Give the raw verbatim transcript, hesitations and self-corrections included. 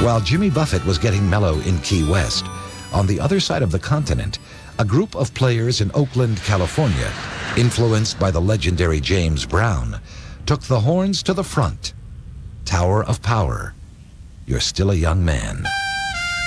While Jimmy Buffett was getting mellow in Key West, on the other side of the continent, a group of players in Oakland, California, influenced by the legendary James Brown, took the horns to the front. Tower of Power, you're still a young man.